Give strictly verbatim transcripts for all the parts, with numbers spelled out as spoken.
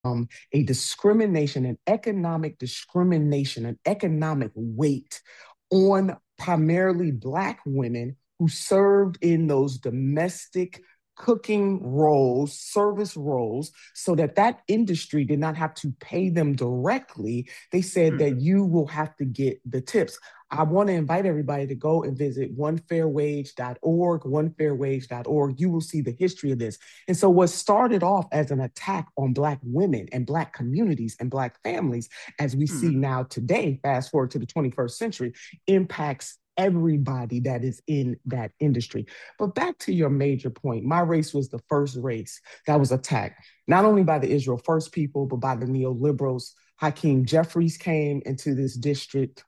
um, a discrimination, an economic discrimination, an economic weight on primarily Black women who served in those domestic cooking roles, service roles, so that that industry did not have to pay them directly. They said Mhm. that you will have to get the tips. I want to invite everybody to go and visit one fair wage dot org, one fair wage dot org. You will see the history of this. And so, what started off as an attack on Black women and Black communities and Black families, as we see Mhm. now today, fast forward to the twenty-first century, impacts everybody that is in that industry. But back to your major point, my race was the first race that was attacked, not only by the Israel First people, but by the neoliberals. Hakeem Jeffries came into this district,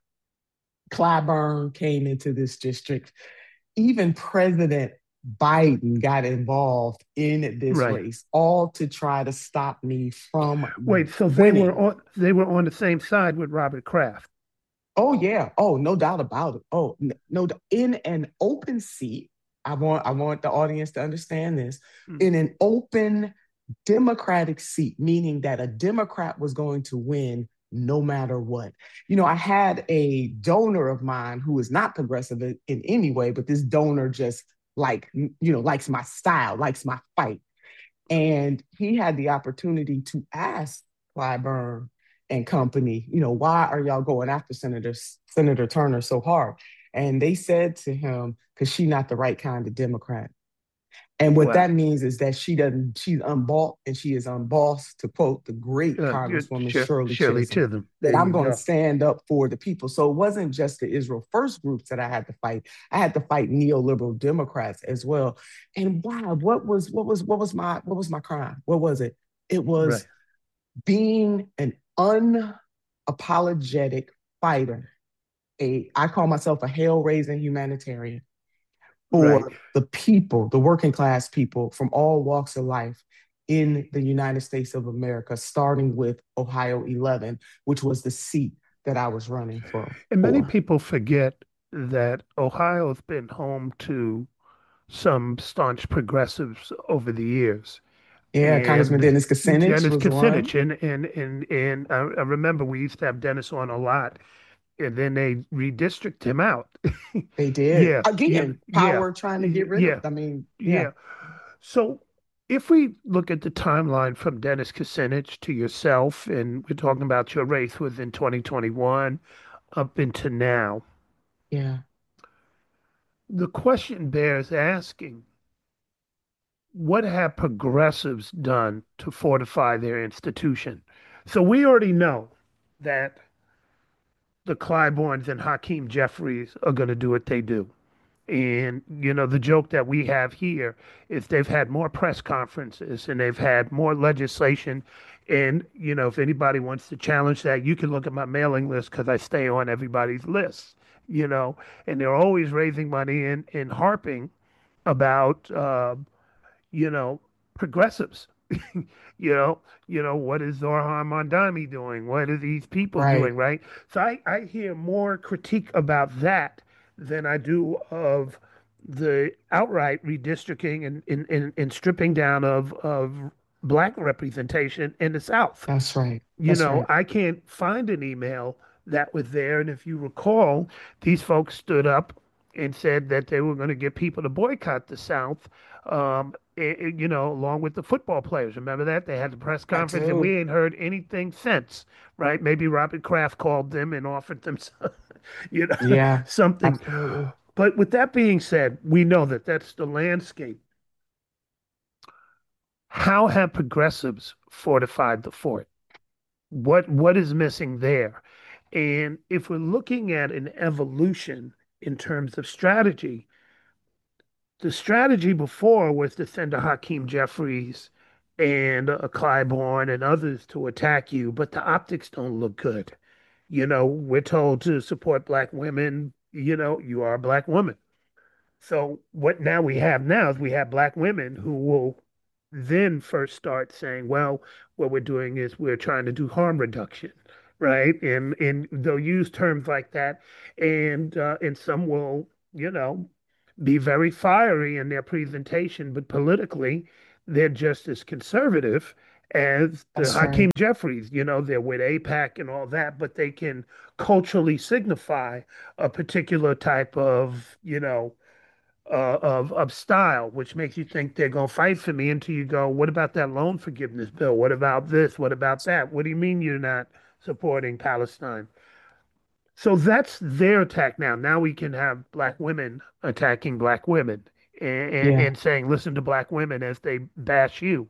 Clyburn came into this district. Even President Biden got involved in this Right. race, all to try to stop me from Wait, so they were winning. on they were on the same side with Robert Kraft. Oh yeah. Oh, no doubt about it. Oh, n- no, in an open seat. I want I want the audience to understand this. Mhm. In an open Democratic seat, meaning that a Democrat was going to win no matter what. You know, I had a donor of mine who is not progressive in, in any way, but this donor just like, you know, likes my style, likes my fight. And he had the opportunity to ask Clyburn and company, you know, why are y'all going after Senator Senator Turner so hard? And they said to him, because she's not the right kind of Democrat. And what Wow. that means is that she doesn't, she's unbought and she is unbossed, to quote the great Uh, good. Congresswoman Shir- Shirley Shirley Chisholm, Chisholm. There that I'm you going to go. stand up for the people. So it wasn't just the Israel First groups that I had to fight. I had to fight neoliberal Democrats as well. And wow, what was what was what was my what was my crime? What was it? It Right. was being an unapologetic fighter. A I call myself a hell-raising humanitarian Right. for the people, the working class people from all walks of life in the United States of America, starting with Ohio eleven, which was the seat that I was running for. And many for. people forget that Ohio has been home to some staunch progressives over the years. Yeah, Congressman And Dennis Kucinich Dennis was one. Kucinich, and and and and I, I remember we used to have Dennis on a lot, and then they redistrict him out. They did. Yeah, yeah, Again, yeah, power trying to get rid of, yeah, I mean, yeah, yeah. So if we look at the timeline from Dennis Kucinich to yourself, and we're talking about your race within twenty twenty-one up into now, yeah. the question bears asking, what have progressives done to fortify their institution? So we already know that the Clyburns and Hakeem Jeffries are going to do what they do. And, you know, the joke that we have here is they've had more press conferences and they've had more legislation. And, you know, if anybody wants to challenge that, you can look at my mailing list because I stay on everybody's list, you know, and they're always raising money and, and harping about, uh, you know, progressives. You know, you know, what is Zohar Mondani doing? What are these people doing, Right. right? So I, I hear more critique about that than I do of the outright redistricting and, and, and, and stripping down of, of black representation in the South. That's right. You That's know, right. I can't find an email that was there. And if you recall, these folks stood up and said that they were going to get people to boycott the South, um, eh, eh, you know, along with the football players. Remember that? They had the press I conference and do. we ain't heard anything since, right? Maybe Robert Kraft called them and offered them, you know, Yeah, something. absolutely. But with that being said, we know that that's the landscape. How have progressives fortified the fort? What what is missing there? And if we're looking at an evolution in terms of strategy, the strategy before was to send a Hakeem Jeffries and a Clyburn and others to attack you, but the optics don't look good. You know, we're told to support black women. You know, you are a black woman. So what now we have now is we have black women who will then first start saying, well, what we're doing is we're trying to do harm reduction, right? And and they'll use terms like that, and uh, and some will, you know, be very fiery in their presentation, but politically they're just as conservative as the That's Hakeem right. Jeffries. You know, they're with AIPAC and all that, but they can culturally signify a particular type of, you know, uh, of of style, which makes you think they're going to fight for me until you go, what about that loan forgiveness bill? What about this? What about that? What do you mean you're not supporting Palestine? So that's their attack now. Now we can have black women attacking black women and, and, Yeah. and saying, listen to black women as they bash you.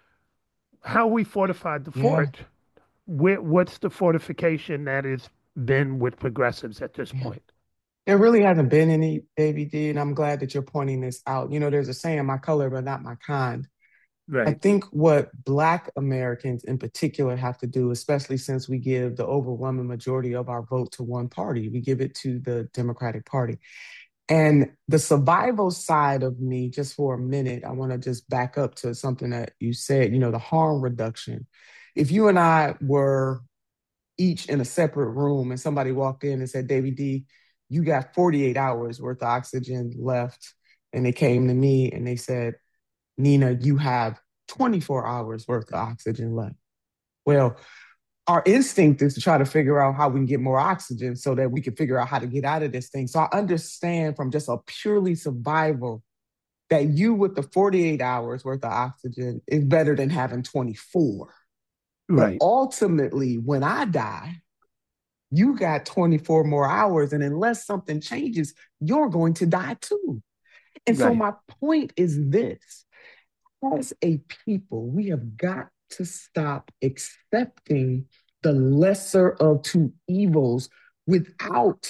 How we fortified the Yeah. fort? Where, what's the fortification that has been with progressives at this Yeah. point? There really hasn't been any, Baby D, and I'm glad that you're pointing this out. You know, there's a saying, my color, but not my kind. I Right, think what Black Americans in particular have to do, especially since we give the overwhelming majority of our vote to one party, we give it to the Democratic Party. And the survival side of me, just for a minute, I want to just back up to something that you said, you know, the harm reduction. If you and I were each in a separate room and somebody walked in and said, David D, you got forty-eight hours worth of oxygen left. And they came to me and they said, Nina, you have twenty-four hours worth of oxygen left. Well, our instinct is to try to figure out how we can get more oxygen so that we can figure out how to get out of this thing. So I understand from just a purely survival that you with the forty-eight hours worth of oxygen is better than having twenty-four. But right, ultimately, when I die, you got twenty-four more hours. And unless something changes, you're going to die too. And so right, my point is this: as a people, we have got to stop accepting the lesser of two evils without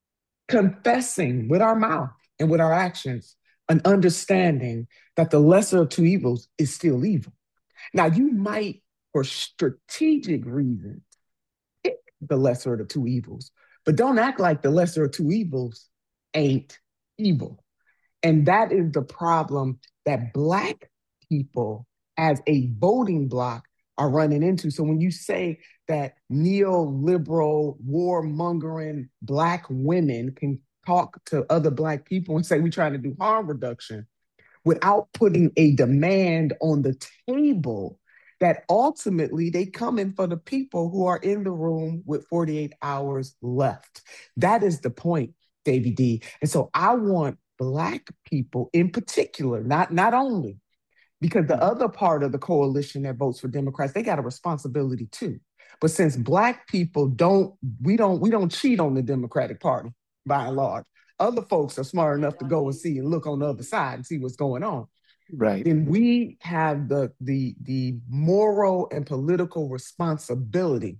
confessing with our mouth and with our actions an understanding that the lesser of two evils is still evil. Now, you might, for strategic reasons, pick the lesser of the two evils, but don't act like the lesser of two evils ain't evil. And that is the problem that Black people as a voting bloc are running into. So when you say that neoliberal, warmongering Black women can talk to other Black people and say we're trying to do harm reduction without putting a demand on the table, that ultimately they come in for the people who are in the room with forty-eight hours left. That is the point, Davy D. And so I want Black people in particular, not, not only because the other part of the coalition that votes for Democrats, they got a responsibility too. But since Black people don't, we don't, we don't cheat on the Democratic Party by and large. Other folks are smart enough to go and see and look on the other side and see what's going on. right. Then we have the the the moral and political responsibility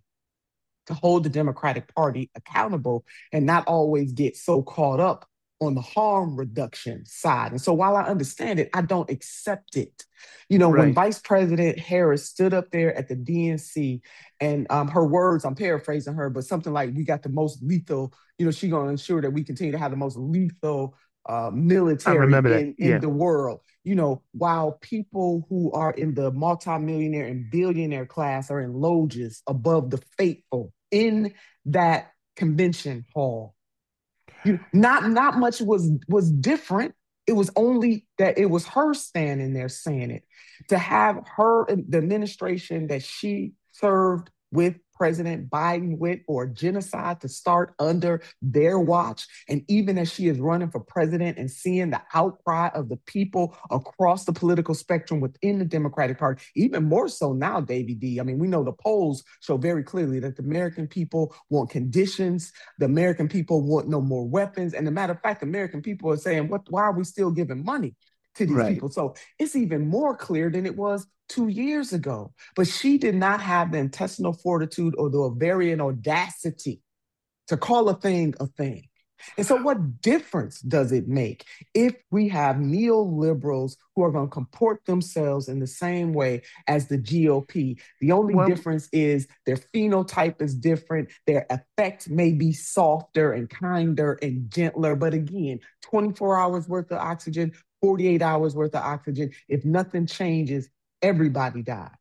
to hold the Democratic Party accountable and not always get so caught up on the harm reduction side. And so while I understand it, I don't accept it. You know, when Right. Vice President Harris stood up there at the D N C and um, her words, I'm paraphrasing her, but something like, we got the most lethal, you know, she's going to ensure that we continue to have the most lethal uh, I military remember that. in, in Yeah. the world. You know, while people who are in the multimillionaire and billionaire class are in loges above the faithful in that convention hall. You know, not not much was was different. It was only that it was her standing there saying it. To have her, the administration that she served with President Biden with, or genocide to start under their watch. And even as she is running for president and seeing the outcry of the people across the political spectrum within the Democratic Party, even more so now, Davy D. I mean, we know the polls show very clearly that the American people want conditions. The American people want no more weapons. And the matter of fact, the American people are saying, what, why are we still giving money to these Right. people? So it's even more clear than it was two years ago. But she did not have the intestinal fortitude or the ovarian audacity to call a thing a thing. And so, what difference does it make if we have neoliberals who are going to comport themselves in the same way as the G O P? The only Well, difference is their phenotype is different. Their effect may be softer and kinder and gentler. But again, twenty-four hours worth of oxygen, forty-eight hours worth of oxygen. If nothing changes, everybody dies.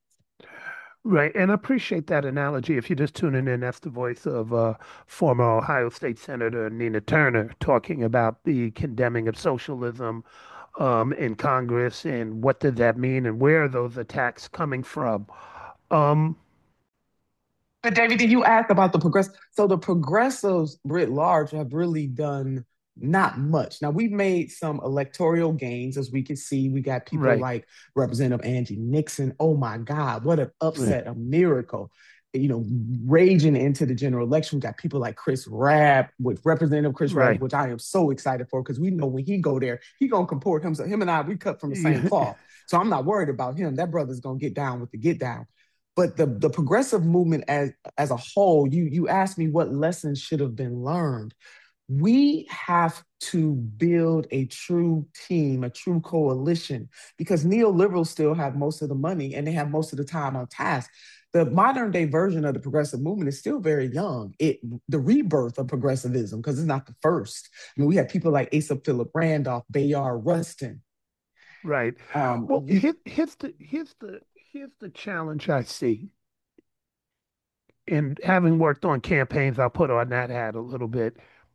right. And I appreciate that analogy. If you're just tuning in, that's the voice of uh, former Ohio State Senator Nina Turner talking about the condemning of socialism um, in Congress and what did that mean and where are those attacks coming from. Um, But David, did you ask about the progress? So the progressives writ large have really done not much. Now we've made some electoral gains, as we can see. We got people right, like Representative Angie Nixon. Oh my God, what an right, upset, a miracle. You know, raging into the general election. We got people like Chris Rabb with Representative Chris Rabb, right. which I am so excited for because we know when he go there, he gonna comport himself. Him and I, we cut from the same Yeah, cloth. So I'm not worried about him. That brother's gonna get down with the get down. But the the progressive movement as as a whole, you you asked me what lessons should have been learned. We have to build a true team, a true coalition, because neoliberals still have most of the money and they have most of the time on task. The modern day version of the progressive movement is still very young. It the rebirth of progressivism, because it's not the first. I mean, we have people like Asa Philip Randolph, Bayard Rustin. right. Um, Well, you, here, here's the here's the here's the challenge I see. And having worked on campaigns, I'll put on that hat a little bit.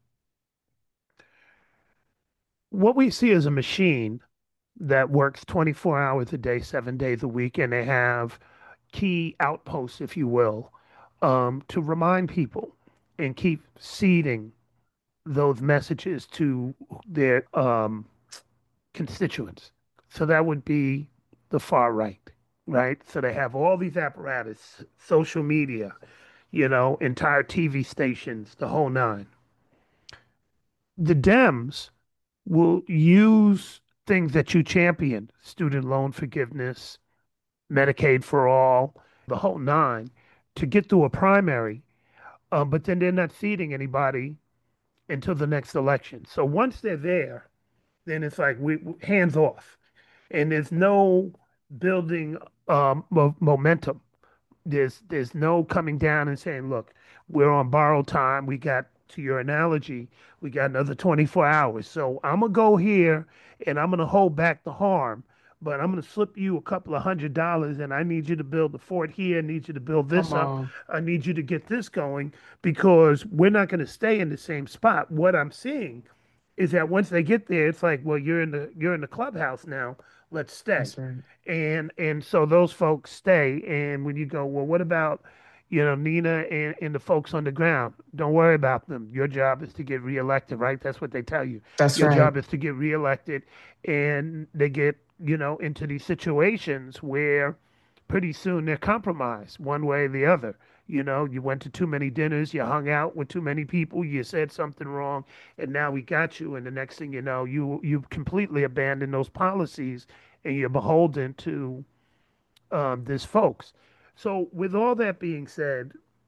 What we see is a machine that works twenty-four hours a day, seven days a week, and they have key outposts, if you will, um, to remind people and keep seeding those messages to their um, constituents. So that would be the far right, right? So they have all these apparatus, social media, you know, entire T V stations, the whole nine. The Dems will use things that you champion, student loan forgiveness, Medicaid for all, the whole nine, to get through a primary. Um, but then they're not seating anybody until the next election. So once they're there, then it's like we hands off, and there's no building um, mo momentum. There's there's no coming down and saying, look, we're on borrowed time. We got, to your analogy, we got another twenty-four hours. So I'm gonna go here and I'm gonna hold back the harm, but I'm gonna slip you a couple of hundred dollars and I need you to build the fort here. I need you to build come this up. on, I need you to get this going because we're not gonna stay in the same spot. What I'm seeing is that once they get there, it's like, well, you're in the you're in the clubhouse now. Let's stay. that's right. And and so those folks stay. And when you go, well, what about, you know, Nina and, and the folks on the ground? Don't worry about them. Your job is to get reelected, right? That's what they tell you. That's Your right. job is to get reelected. And they get, you know, into these situations where pretty soon they're compromised one way or the other. You know, you went to too many dinners, you hung out with too many people, you said something wrong, and now we got you. And the next thing you know, you you completely abandon those policies and you're beholden to um, this folks. So, with all that being said,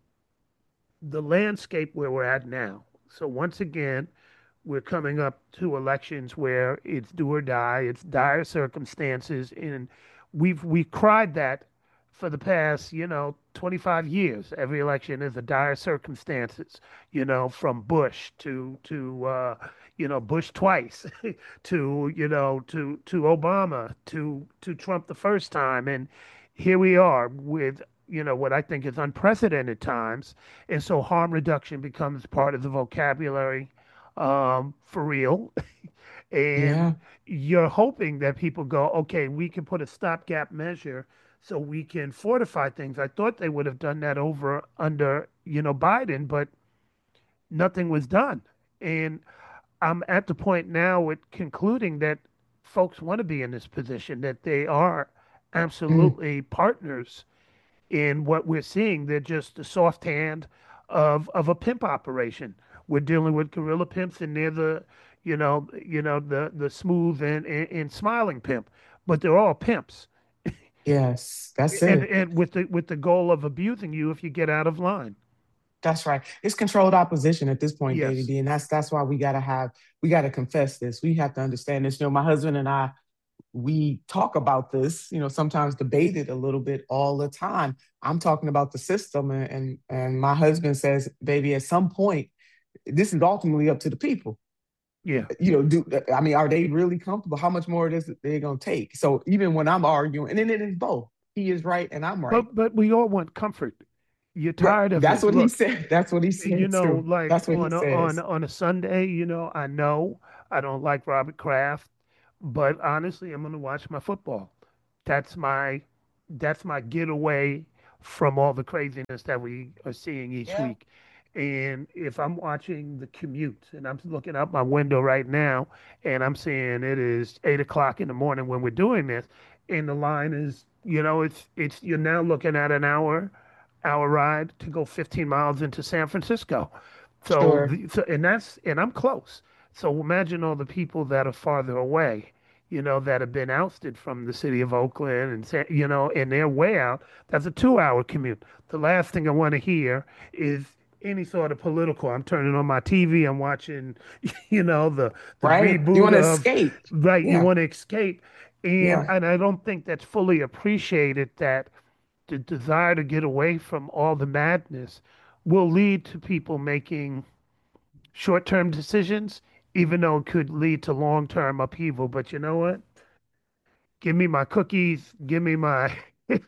the landscape where we're at now. So, once again, we're coming up to elections where it's do or die, it's dire circumstances, and we've we cried that for the past, you know, twenty-five years. Every election is a dire circumstances, you know, from Bush to to uh, you know, Bush twice, to, you know, to to Obama, to to Trump the first time, and here we are with, you know, what I think is unprecedented times, and so harm reduction becomes part of the vocabulary um, for real. And Yeah. you're hoping that people go, okay, we can put a stopgap measure so we can fortify things. I thought they would have done that over under, you know, Biden, but nothing was done. And I'm at the point now with concluding that folks want to be in this position, that they are Mm, absolutely partners in what we're seeing. They're just the soft hand of of a pimp operation. We're dealing with gorilla pimps, and they're the, you know, you know, the the smooth and, and, and smiling pimp, but they're all pimps, yes, that's and it. and with the with the goal of abusing you if you get out of line. That's right. It's controlled opposition at this point, Daddy Yes, D, and that's that's why we gotta have we gotta confess this. We have to understand this. You know, my husband and I, we talk about this. You know, sometimes debate it a little bit all the time. I'm talking about the system, and and, and my husband says, "Baby, at some point, this is ultimately up to the people." yeah, You know, do I mean, are they really comfortable? How much more of this they're gonna take? So even when I'm arguing, and then it is both. He is right and I'm right. but but we all want comfort. You're Right. tired of That's it. what he Look, said. That's what he you said know, too. like That's what he on a on says. on a Sunday, you know, I know I don't like Robert Kraft, but honestly, I'm gonna watch my football. That's my that's my getaway from all the craziness that we are seeing each Yeah, week. And if I'm watching the commute and I'm looking out my window right now and I'm seeing it is eight o'clock in the morning when we're doing this, and the line is, you know, it's it's you're now looking at an hour hour ride to go fifteen miles into San Francisco. So, sure. the, so and that's and I'm close. So imagine all the people that are farther away, you know, that have been ousted from the city of Oakland and Sa- you know, and they're way out. That's a two-hour commute. The last thing I want to hear is any sort of political. I'm turning on my T V. I'm watching, you know, the the Right? You reboot want to of, escape. right. You Yeah, want to escape, and yeah. and I don't think that's fully appreciated that the desire to get away from all the madness will lead to people making short-term decisions, even though it could lead to long-term upheaval. But you know what? Give me my cookies, give me my,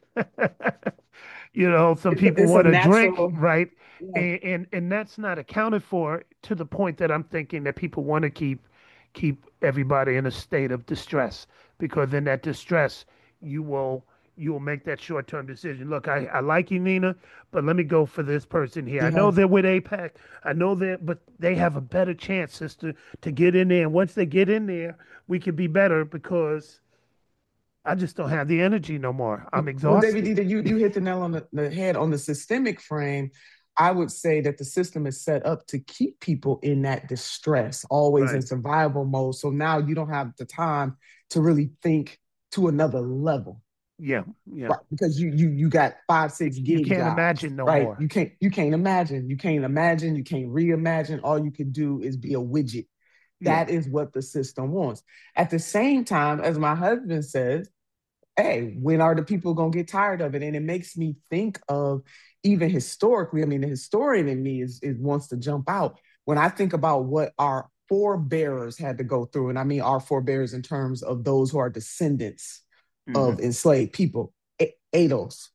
you know, some It's a, people it's a want to drink, natural. right? Yeah. And, and and that's not accounted for to the point that I'm thinking that people want to keep keep everybody in a state of distress because in that distress you will you will make that short-term decision. Look, I, I like you, Nina, but let me go for this person here. I know Yeah. they're with APAC. I know that, but they have a better chance, sister, to get in there. And once they get in there, we can be better because I just don't have the energy no more. I'm Well, David, exhausted. Dita, you you hit the nail on the, the head on the systemic frame. I would say that the system is set up to keep people in that distress, always in Right. survival mode. So now you don't have the time to really think to another level, Yeah. Yeah. right? Because you you you got five, six You gig can't jobs, imagine no right? more. You can't you can't imagine, you can't imagine, you can't reimagine. All you can do is be a widget. Yeah. That is what the system wants. At the same time, as my husband says, hey, when are the people going to get tired of it? And it makes me think of even historically. I mean, the historian in me is, is wants to jump out when I think about what our forebears had to go through. And I mean, our forebears in terms of those who are descendants Hmm. of enslaved people, A- ADOS.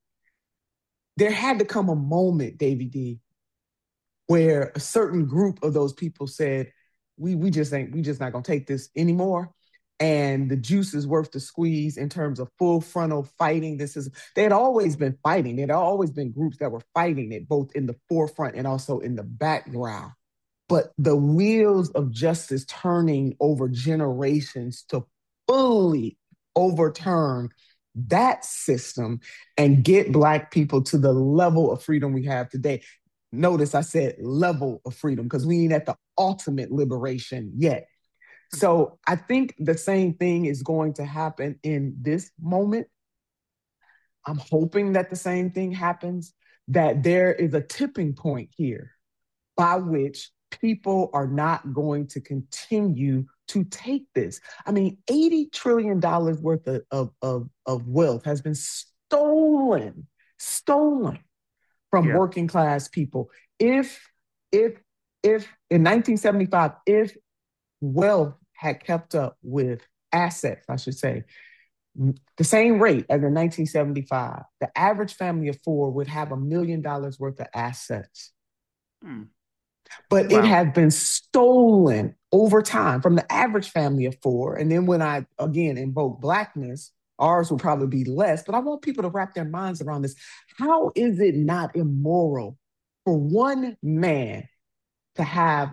There had to come a moment, Davy D, where a certain group of those people said, we we just ain't we just not gonna take this anymore. And the juice is worth the squeeze in terms of full frontal fighting. This is they had always been fighting. There had always been groups that were fighting it, both in the forefront and also in the background. But the wheels of justice turning over generations to fully overturn that system and get Black people to the level of freedom we have today. Notice I said level of freedom because we ain't at the ultimate liberation yet. So I think the same thing is going to happen in this moment. I'm hoping that the same thing happens, that there is a tipping point here by which people are not going to continue to take this. I mean, eighty trillion dollars worth of, of, of, of wealth has been stolen, stolen from Yeah. working class people. If, if, if in nineteen seventy-five, if wealth had kept up with assets, I should say, the same rate as in nineteen seventy-five, the average family of four would have a million dollars worth of assets. Hmm. But it Wow. has been stolen over time from the average family of four. And then when I again invoke blackness, ours will probably be less. But I want people to wrap their minds around this. How is it not immoral for one man to have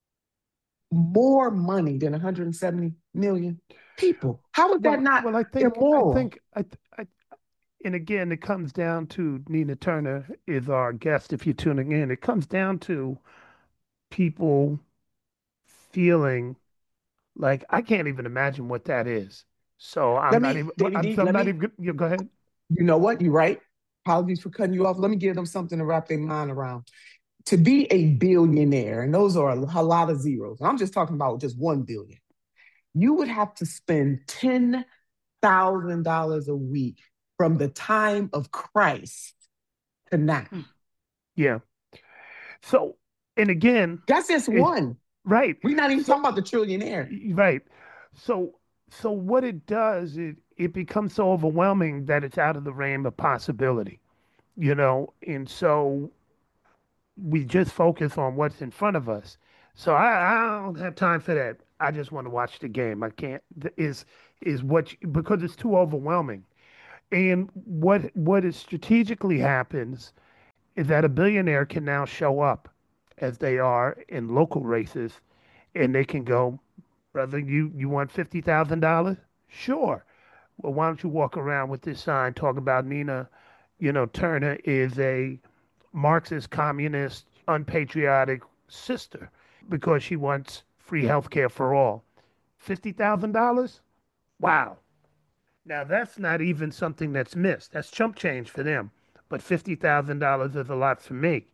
more money than one hundred seventy million people? How is that Well, not well, I think, I immoral? think, I, I, and again, it comes down to Nina Turner is our guest. If you're tuning in, it comes down to people feeling like I can't even imagine what that is. So I'm Let not me, even. David I'm, D, so I'm let not me, even. You go ahead. you know what? You're right. Apologies for cutting you off. Let me give them something to wrap their mind around. To be a billionaire, and those are a, a lot of zeros. I'm just talking about just one billion. You would have to spend ten thousand dollars a week from the time of Christ to now. Hmm. Yeah. So, and again, That's just it, one. right. We're not even So, talking about the trillionaire. right. So, so what it does, it it becomes so overwhelming that it's out of the realm of possibility, you know, and so we just focus on what's in front of us. So I, I don't have time for that. I just want to watch the game. I can't is is what you, because it's too overwhelming. And what what is strategically happens is that a billionaire can now show up as they are in local races, and they can go, brother, you you want fifty thousand dollars? Sure. Well, why don't you walk around with this sign talking about Nina, you know, Turner is a Marxist, communist, unpatriotic sister because she wants free health care for all. fifty thousand dollars? Wow. Now, that's not even something that's missed. That's chump change for them. But fifty thousand dollars is a lot for me.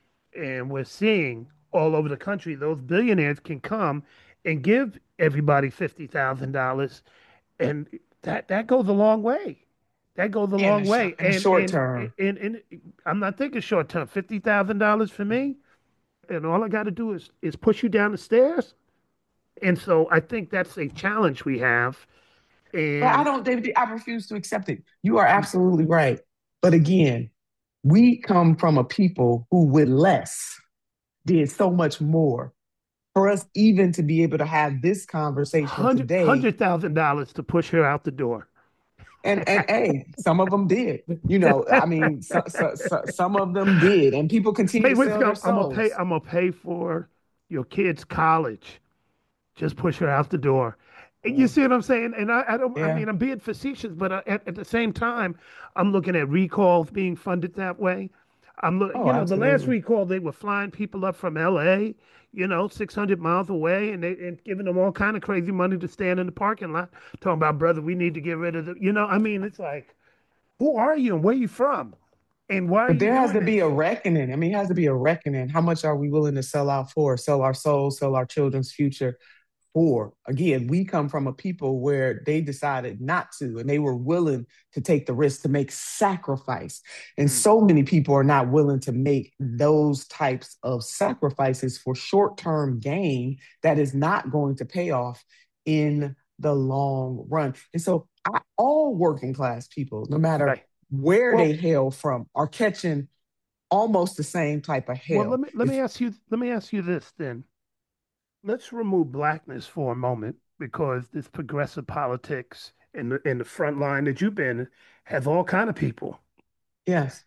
And we're seeing all over the country, those billionaires can come and give everybody fifty thousand dollars. And that, that goes a long way. That goes a In the long short, way. in the And, short and, term. and, and I'm not thinking short term. fifty thousand dollars for me. And all I got to do is, is push you down the stairs. And so I think that's a challenge we have. But I And don't, David, I refuse to accept it. You are absolutely right. But again, we come from a people who, with less, did so much more. For us even to be able to have this conversation hundred today, hundred thousand dollars to push her out the door. and and hey, some of them did. You know, I mean, so, so, so, some of them did, and people continue Maybe to sell their I'm gonna pay. souls. I'm gonna pay for your kid's college. Just push her out the door. And you Yeah, see what I'm saying? And I, I don't. I yeah. mean, I'm being facetious, but I, at, at the same time, I'm looking at recalls being funded that way. I'm look. Oh, You know, the last absolutely. recall they were flying people up from L A. You know, six hundred miles away, and they and giving them all kind of crazy money to stand in the parking lot, talking about, brother, we need to get rid of the. You know, I mean, it's like, who are you and where you from, and why are But you there has doing to be this? a reckoning. I mean, it has to be a reckoning. How much are we willing to sell out for? Sell our souls, sell our children's future for? Again, we come from a people where they decided not to, and they were willing to take the risk to make sacrifice. And Mm, so many people are not willing to make those types of sacrifices for short-term gain that is not going to pay off in the long run. And so I, all working class people, no matter right. where they Well, hail from, are catching almost the same type of well, let hell. me let me If ask you let me ask you this then. Let's remove blackness for a moment because this progressive politics in the in the front line that you've been has all kind of people. yes,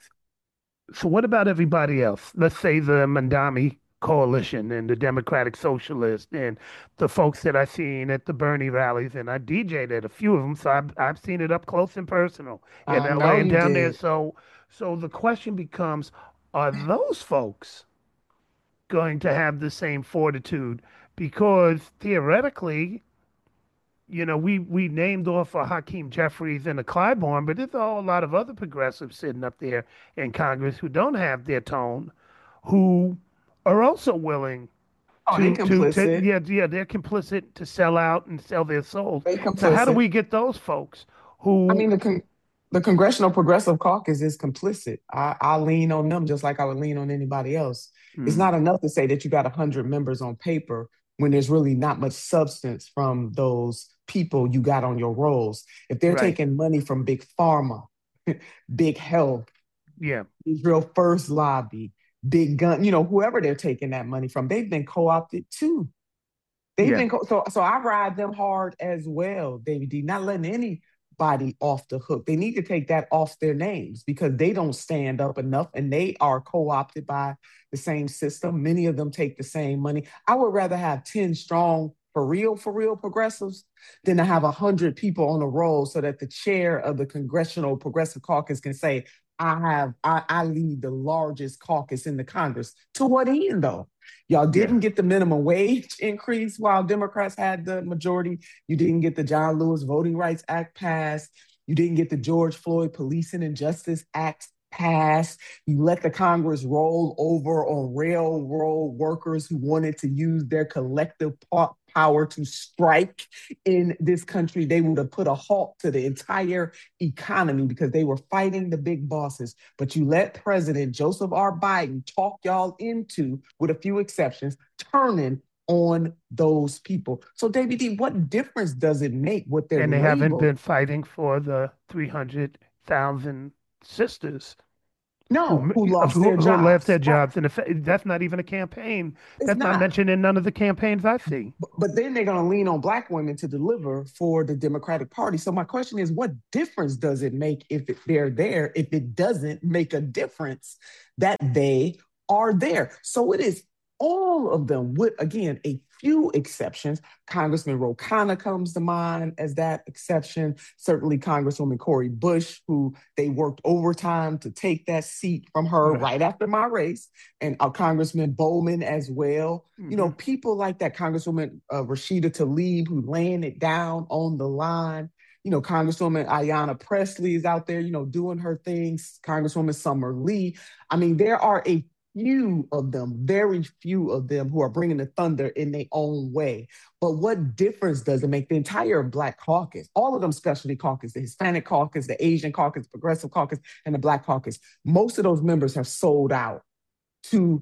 So what about everybody else? Let's say the Mandami coalition and the Democratic Socialists and the folks that I've seen at the Bernie rallies, and I D J'd at a few of them, so I've I've seen it up close and personal in I L A know and you down there. did. So so the question becomes, are those folks going to have the same fortitude? Because theoretically, you know, we we named off a Hakeem Jeffries and a Clyburn, but there's a whole lot of other progressives sitting up there in Congress who don't have their tone, who are also willing Oh, they to to to complicit. yeah yeah they're complicit to sell out and sell their souls. They So how do complicit. we get those folks I who mean, the con- the Congressional Progressive Caucus is complicit. I, I lean on them just like I would lean on anybody else. It's mm, not enough to say that you got a hundred members on paper when there's really not much substance from those people you got on your rolls. If they're right taking money from big pharma, big health, yeah Israel First Lobby, big gun, you know, whoever they're taking that money from, they've been co-opted too. They've yeah been co- so so I ride them hard as well, David D. Not letting anybody off the hook. They need to take that off their names because they don't stand up enough and they are co-opted by the same system. Many of them take the same money. I would rather have ten strong for real, for real progressives than to have a hundred people on a roll so that the chair of the Congressional Progressive Caucus can say, I have I, I lead the largest caucus in the Congress. To what end though? Y'all yeah didn't get the minimum wage increase while Democrats had the majority. You didn't get the John Lewis Voting Rights Act passed. You didn't get the George Floyd Policing and Justice Act passed. You let the Congress roll over on railroad workers who wanted to use their collective power to strike in this country. They would have put a halt to the entire economy because they were fighting the big bosses. But you let President Joseph R. Biden talk y'all into, with a few exceptions, turning on those people. So, David D., what difference does it make what they're and they haven't labeled? been fighting for the three hundred thousand sisters No, who who lost who, their who left jobs. their Right. jobs, and if, that's not even a campaign. It's That's not not. mentioned in none of the campaigns I see. But, but then they're going to lean on black women to deliver for the Democratic Party. So my question is, what difference does it make if it, they're there, if it doesn't make a difference that they are there? So it is all of them with, again, a few exceptions. Congressman Ro Khanna comes to mind as that exception. Certainly Congresswoman Cori Bush, who they worked overtime to take that seat from her Right. right after my race, and uh, Congressman Bowman as well. You Hmm. know, people like that, Congresswoman uh, Rashida Tlaib, who laying it down on the line. You know, Congresswoman Ayanna Pressley is out there, you know, doing her things. Congresswoman Summer Lee. I mean, there are a few of them, very few of them who are bringing the thunder in their own way. But what difference does it make? The entire Black caucus, all of them specialty caucus, the Hispanic caucus, the Asian caucus, Progressive caucus, and the Black caucus, most of those members have sold out to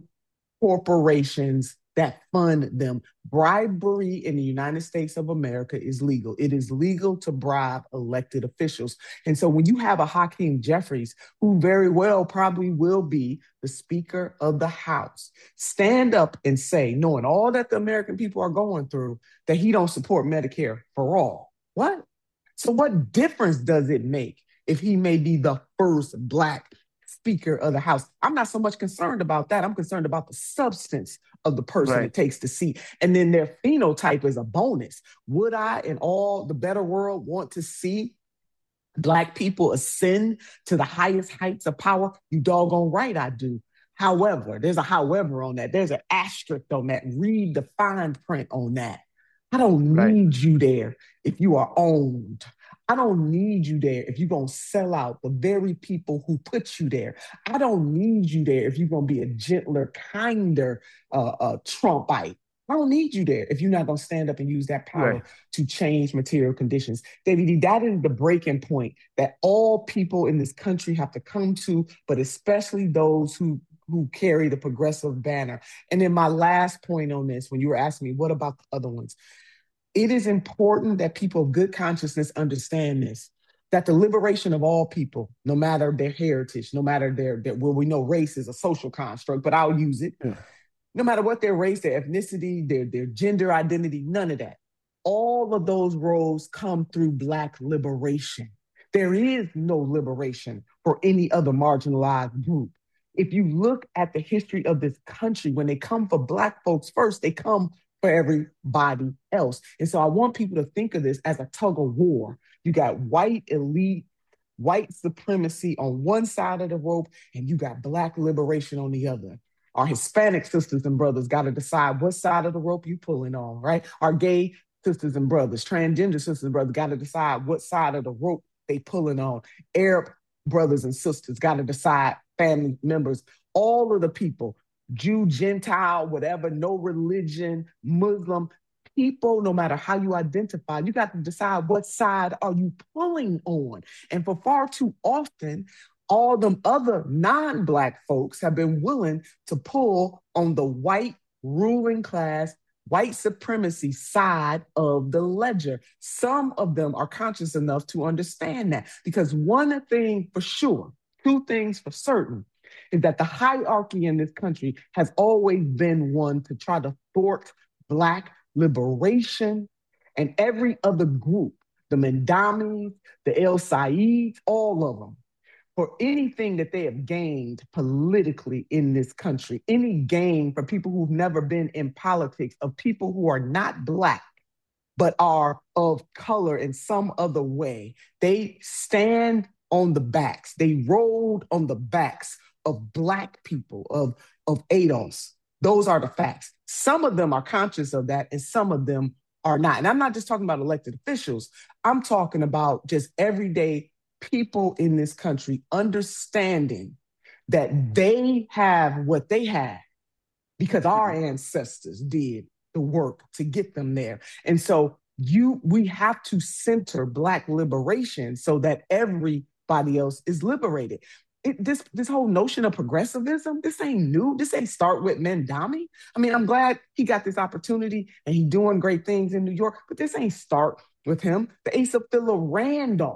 corporations that fund them. Bribery in the United States of America is legal. It is legal to bribe elected officials. And so when you have a Hakeem Jeffries, who very well probably will be the Speaker of the House, stand up and say, knowing all that the American people are going through, that he don't support Medicare for all. What? So what difference does it make if he may be the first Black Speaker of the House? I'm not so much concerned about that. I'm concerned about the substance of the person Right. that takes the seat. And then their phenotype is a bonus. Would I, in all the better world, want to see Black people ascend to the highest heights of power? You doggone right I do. However, there's a however on that. There's an asterisk on that. Read the fine print on that. I don't Right. need you there if you are owned. I don't need you there if you're going to sell out the very people who put you there. I don't need you there if you're going to be a gentler, kinder uh, uh, Trumpite. I don't need you there if you're not going to stand up and use that Right. power to change material conditions. David, that is the breaking point that all people in this country have to come to, but especially those who who carry the progressive banner. And then my last point on this, when you were asking me, what about the other ones? It is important that people of good consciousness understand this, that the liberation of all people, no matter their heritage, no matter their, their well, we know race is a social construct, but I'll use it. Yeah. No matter what their race, their ethnicity, their, their gender identity, none of that. All of those roles come through Black liberation. There is no liberation for any other marginalized group. If you look at the history of this country, when they come for Black folks first, they come for everybody else. And so I want people to think of this as a tug of war. You got white elite, white supremacy on one side of the rope, and you got Black liberation on the other. Our Hispanic sisters and brothers got to decide what side of the rope you pulling on, right? Our gay sisters and brothers, transgender sisters and brothers got to decide what side of the rope they pulling on. Arab brothers and sisters got to decide, family members, all of the people, Jew, Gentile, whatever, no religion, Muslim, people, no matter how you identify, you got to decide what side are you pulling on. And for far too often, all them other non-Black folks have been willing to pull on the white ruling class, white supremacy side of the ledger. Some of them are conscious enough to understand that, because one thing for sure, two things for certain, is that the hierarchy in this country has always been one to try to thwart Black liberation, and every other group, the Mendamis, the El Saids, all of them, for anything that they have gained politically in this country, any gain for people who've never been in politics, of people who are not Black, but are of color in some other way, they stand on the backs, they rolled on the backs of Black people, of, of A D O S. Those are the facts. Some of them are conscious of that, and some of them are not. And I'm not just talking about elected officials. I'm talking about just everyday people in this country understanding that they have what they have because our ancestors did the work to get them there. And so you, we have to center Black liberation so that everybody else is liberated. It, this this whole notion of progressivism, this ain't new. This ain't start with Mendami. I mean, I'm glad he got this opportunity and he's doing great things in New York, but this ain't start with him. The Asa Philip Randolph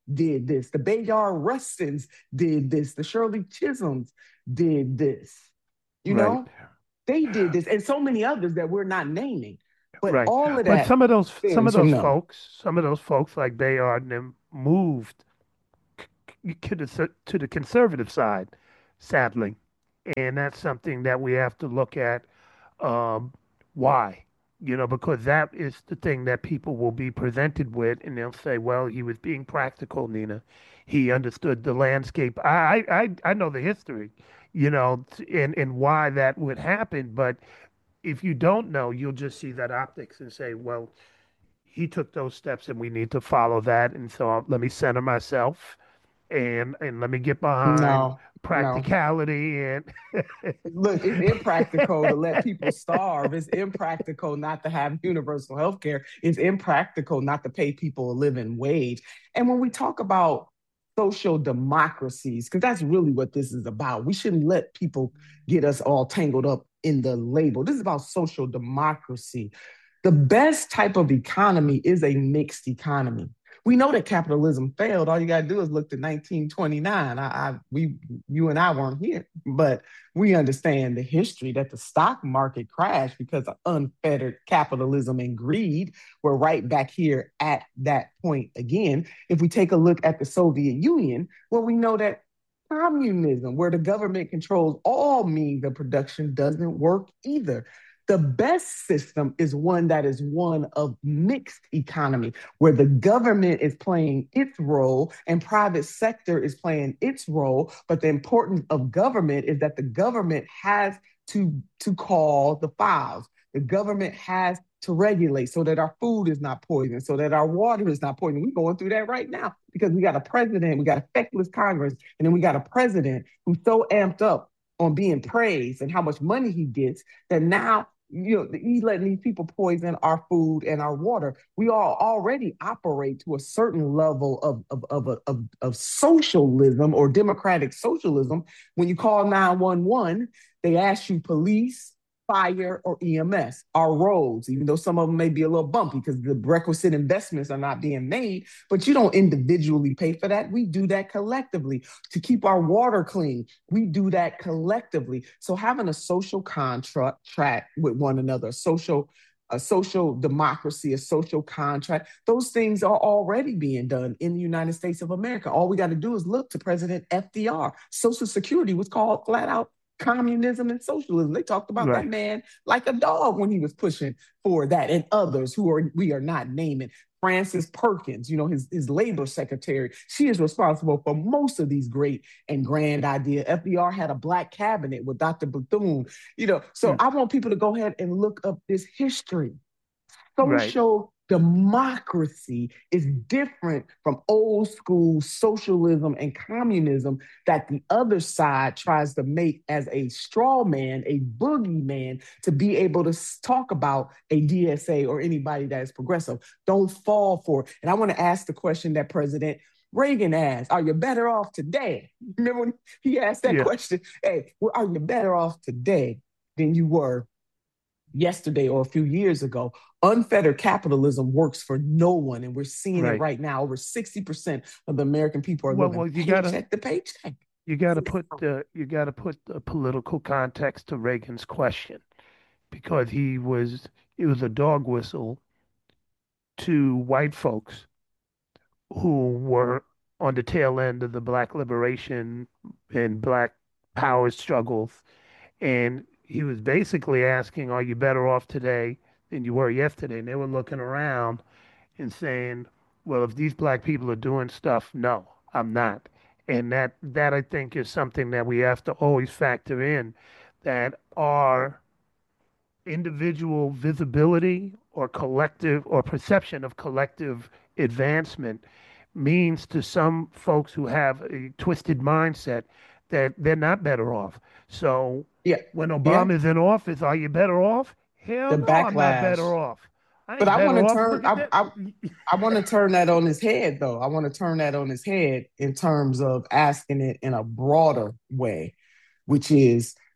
did this. The Bayard Rustins did this. The Shirley Chisholms did this. You Right. know, they did this, and so many others that we're not naming. But Right. all of But that some of those some of stems from those them. folks, some of those folks like Bayard and them moved to the to the conservative side, sadly. And that's something that we have to look at. Um, why? You know, because that is the thing that people will be presented with, and they'll say, "Well, he was being practical, Nina. He understood the landscape." I I I know the history, you know, and and why that would happen. But if you don't know, you'll just see that optics and say, "Well, he took those steps, and we need to follow that." And so I'll, let me center myself and and let me get behind No, no. practicality and Look, it's impractical to let people starve. It's impractical not to have universal health care. It's impractical not to pay people a living wage. And when we talk about social democracies, because that's really what this is about, we shouldn't let people get us all tangled up in the label. This is about social democracy. The best type of economy is a mixed economy. We know that capitalism failed. All you got to do is look to nineteen twenty-nine. I, I, we, you and I weren't here, but we understand the history that the stock market crashed because of unfettered capitalism and greed. We're right back here at that point again. If we take a look at the Soviet Union, well, we know that communism, where the government controls all means of production, doesn't work either. The best system is one that is one of mixed economy, where the government is playing its role and private sector is playing its role. But the importance of government is that the government has to, to call the files. The government has to regulate so that our food is not poisoned, so that our water is not poisoned. We're going through that right now because we got a president, we got a feckless Congress, and then we got a president who's so amped up on being praised and how much money he gets that now you know, he's letting these people poison our food and our water. We all already operate to a certain level of, of, of, of, of socialism or democratic socialism. When you call nine one one, they ask you police, fire, or E M S, our roads, even though some of them may be a little bumpy because the requisite investments are not being made, but you don't individually pay for that. We do that collectively. To keep our water clean, we do that collectively. So having a social contract with one another, social a social democracy, a social contract. Those things are already being done in the United States of America. All we got to do is look to President F D R. Social Security was called flat out communism and socialism. They talked about that right, man like a dog when he was pushing for that, and others who are we are not naming. Frances Perkins, you know, his, his labor secretary, she is responsible for most of these great and grand ideas. F D R had a black cabinet with Doctor Bethune, you know. So mm, I want people to go ahead and look up this history. right. Social democracy is different from old school socialism and communism that the other side tries to make as a straw man, a boogeyman, to be able to talk about a D S A or anybody that is progressive. Don't fall for it. And I want to ask the question that President Reagan asked, are you better off today? Remember when he asked that Yeah, question? Hey, well, are you better off today than you were yesterday or a few years ago? Unfettered capitalism works for no one. And we're seeing it right. right now. Over sixty percent of the American people are Well, living well, you gotta paycheck to paycheck. you gotta put the you gotta put the political context to Reagan's question because he was it was a dog whistle to white folks who were on the tail end of the black liberation and black power struggles. And he was basically asking, are you better off today than you were yesterday? And they were looking around and saying, well, if these black people are doing stuff, no, I'm not. And that that I think is something that we have to always factor in that our individual visibility or collective or perception of collective advancement means to some folks who have a twisted mindset that they're not better off. So Yeah. when Yeah. Obama's in office, are you better off? Hell The no, I'm not better backlash. off. I But ain't I want better to off. turn, Look at I, that. I, I want to turn that on his head, though. I want to turn that on his head in terms of asking it in a broader way, which is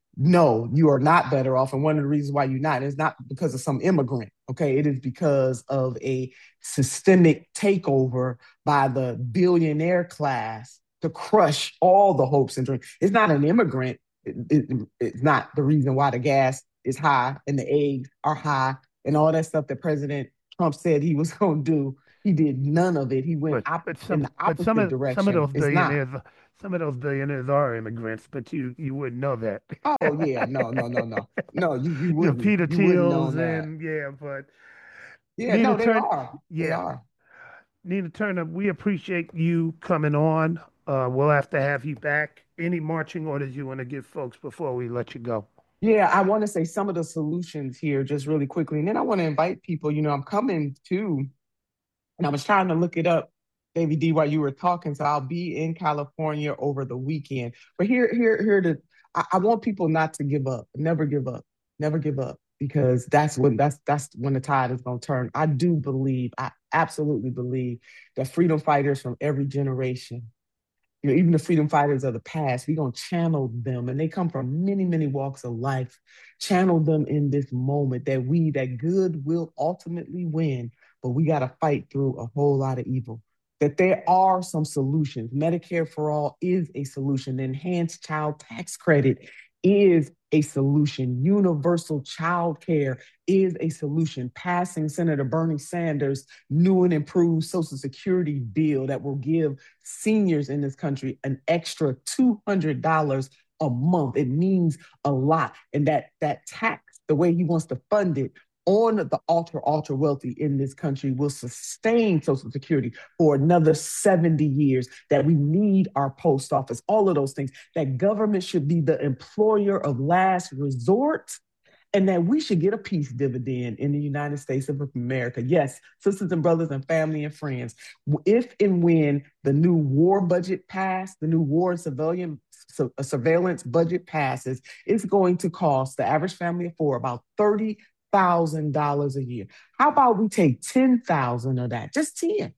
No, you are not better off. And one of the reasons why you're not is not because of some immigrant. Okay. It is because of a systemic takeover by the billionaire class to crush all the hopes and dreams. It's not an immigrant. It, it, it's not the reason why the gas is high and the eggs are high and all that stuff that President Trump said he was going to do. He did none of it. He went But op- but in some the but some opposite of some of direction. those It's not. billionaires some of those billionaires are immigrants, but you you wouldn't know that. Oh yeah, no, no, no, no, no. You you You know, wouldn't Peter you wouldn't know Thiel's that. and yeah, but Yeah, Nina no, they Turner, are. They yeah, are. Nina Turner, we appreciate you coming on. Uh, we'll have to have you back. Any marching orders you want to give folks before we let you go? Yeah, I want to say some of the solutions here just really quickly. And then I want to invite people, you know, I'm coming to, and I was trying to look it up, David D, while you were talking. So I'll be in California over the weekend. But here, here, here to I, I want people not to give up. Never give up. Never give up. Because that's when that's that's when the tide is gonna turn. I do believe, I absolutely believe that freedom fighters from every generation, you know, even the freedom fighters of the past, we're going to channel them. And they come from many, many walks of life. Channel them in this moment that we, that good will ultimately win, but we got to fight through a whole lot of evil. That there are some solutions. Medicare for all is a solution. The enhanced child tax credit is a solution. Universal child care is a solution. Passing Senator Bernie Sanders' new and improved Social Security bill that will give seniors in this country an extra two hundred dollars a month. It means a lot. And that, that tax, the way he wants to fund it on the ultra, ultra wealthy in this country will sustain Social Security for another seventy years, that we need our post office, all of those things, that government should be the employer of last resort, and that we should get a peace dividend in the United States of America. Yes, sisters and brothers and family and friends, if and when the new war budget passes, the new war and civilian so, surveillance budget passes, it's going to cost the average family of four about thirty thousand dollars a year. How about we take ten thousand dollars of that, just ten,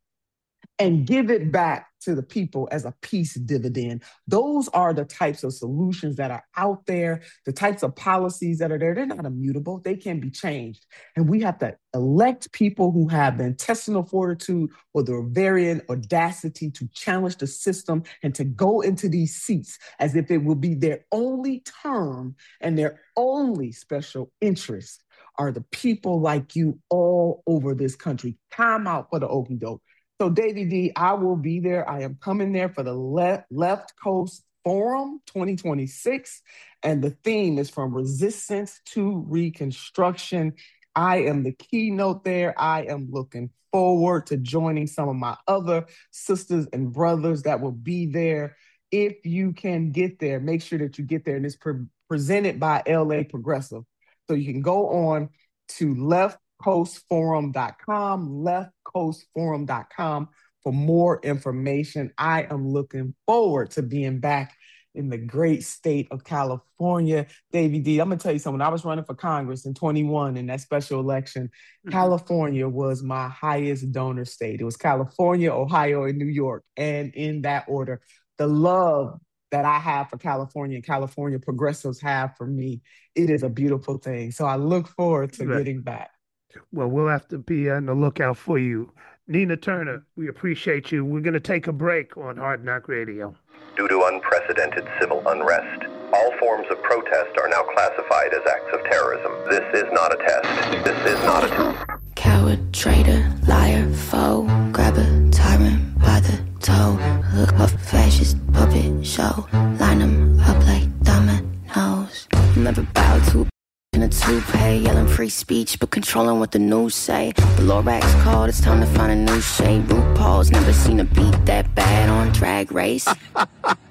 and give it back to the people as a peace dividend? Those are the types of solutions that are out there, the types of policies that are there. They're not immutable. They can be changed. And we have to elect people who have the intestinal fortitude or the ovarian audacity to challenge the system and to go into these seats as if it will be their only term, and their only special interest are the people like you all over this country. Time out for the okie doke. So, Davey D, I will be there. I am coming there for the Le- Left Coast Forum twenty twenty-six. And the theme is From Resistance to Reconstruction. I am the keynote there. I am looking forward to joining some of my other sisters and brothers that will be there. If you can get there, make sure that you get there. And it's pre- presented by L A Progressive. So you can go on to left coast forum dot com, left coast forum dot com for more information. I am looking forward to being back in the great state of California. Davey D, I'm going to tell you something. When I was running for Congress in twenty-one in that special election, Mhm. California was my highest donor state. It was California, Ohio, and New York. And in that order, the love that I have for California and California progressives have for me, it is a beautiful thing. So I look forward to Right. getting back. Well, we'll have to be on the lookout for you. Nina Turner, we appreciate you. We're going to take a break on Hard Knock Radio. Due to unprecedented civil unrest, all forms of protest are now classified as acts of terrorism. This is not a test. This is not a test. Coward, traitor, liar, foe, grab a tyrant by the toe, look up fascist puppet show, line them up like dominoes. Never bow to in a toupee, yelling free speech but controlling what the news say. The Lorax called, it's time to find a new shade. RuPaul's never seen a beat that bad on Drag Race.